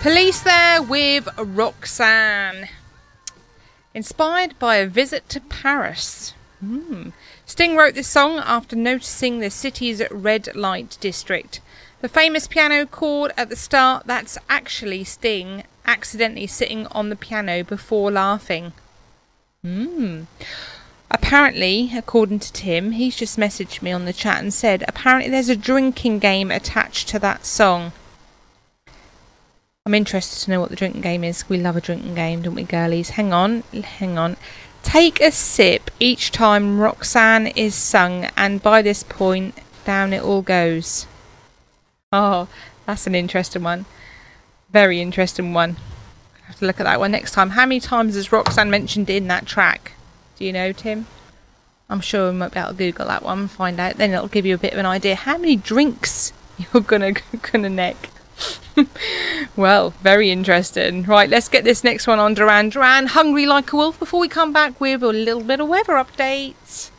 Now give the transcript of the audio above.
Police there with Roxanne. Inspired by a visit to Paris. Sting wrote this song after noticing the city's red light district. The famous piano chord at the start, that's actually Sting accidentally sitting on the piano before laughing. Apparently, according to Tim, he's just messaged me on the chat and said, apparently there's a drinking game attached to that song. I'm interested to know what the drinking game is. We love a drinking game, don't we, girlies? Hang on. Take a sip each time Roxanne is sung, and by this point, down it all goes. Oh, that's an interesting one. Very interesting one. I'll have to look at that one next time. How many times is Roxanne mentioned in that track? Do you know, Tim? I'm sure we might be able to Google that one and find out. Then it'll give you a bit of an idea how many drinks you're gonna neck. Well, very interesting. Right, let's get this next one on Duran Duran, Hungry Like a Wolf, before we come back with a little bit of weather updates.